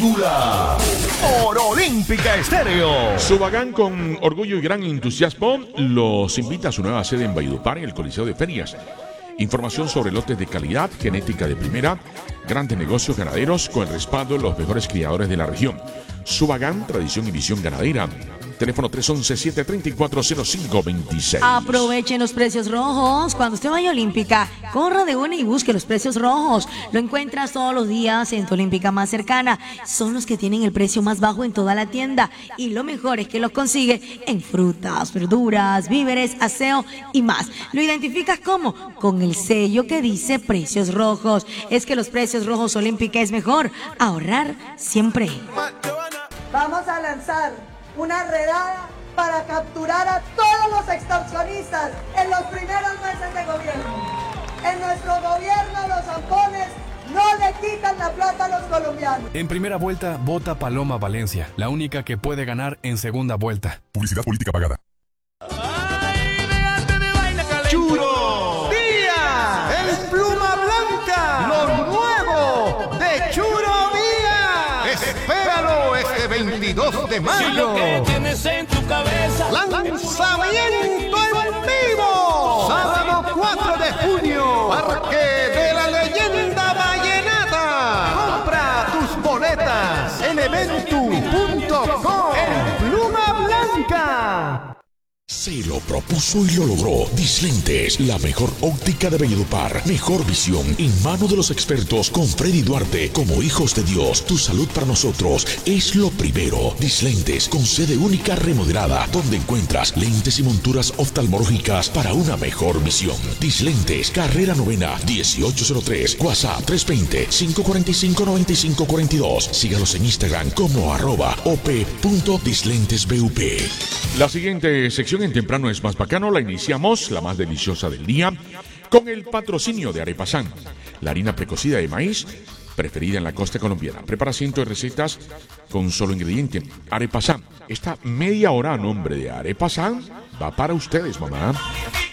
titula por Olímpica Estéreo. Subagán, con orgullo y gran entusiasmo, los invita a su nueva sede en Valledupar, en el Coliseo de Ferias. Información sobre lotes de calidad, genética de primera, grandes negocios ganaderos con el respaldo de los mejores criadores de la región. Subagán, tradición y visión ganadera. Teléfono 311-734-0526. Aprovechen los precios rojos. Cuando usted vaya a Olímpica, corra de una y busque los precios rojos. Lo encuentras todos los días en tu Olímpica más cercana. Son los que tienen el precio más bajo en toda la tienda. Y lo mejor es que los consigue en frutas, verduras, víveres, aseo y más. ¿Lo identificas cómo? Con el sello que dice precios rojos. Es que los precios rojos Olímpica es mejor. Ahorrar siempre. Vamos a lanzar una redada para capturar a todos los extorsionistas en los primeros meses de gobierno. En nuestro gobierno los zampones no le quitan la plata a los colombianos. En primera vuelta vota Paloma Valencia, la única que puede ganar en segunda vuelta. Publicidad política pagada. Churo Día, el pluma blanca, lo nuevo de Churo Día. Espéralo este 22 de mayo. Si lo que tienes en tu cabeza, Lanzamiento en vivo. Sábado 4 de junio. Parque de la Leyenda Vallenata. Compra tus boletas en eventu.com. El pluma blanca. Se lo propuso y lo logró. Dislentes, la mejor óptica de Valledupar. Mejor visión en mano de los expertos con Freddy Duarte. Como hijos de Dios, tu salud para nosotros es lo primero. Dislentes, con sede única remodelada, donde encuentras lentes y monturas oftalmológicas para una mejor visión. Dislentes, carrera novena, 1803, WhatsApp 320-545-9542. Sígalos en Instagram como @op.dislentesbup. La siguiente sección en Temprano es más bacano la iniciamos, la más deliciosa del día, con el patrocinio de Arepasán, la harina precocida de maíz preferida en la costa colombiana. Prepara cientos de recetas con solo ingrediente. Arepasán, esta media hora a nombre de Arepasán va para ustedes, mamá.